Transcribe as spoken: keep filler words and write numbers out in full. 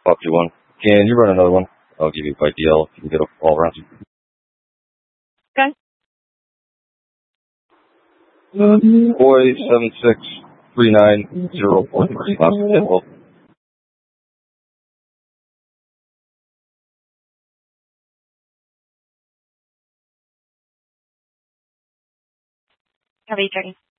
Pop two one. Can you run another one? I'll give you a fight D L if you can get all around. Okay. Boy seven six three nine zero four three. Have you checking?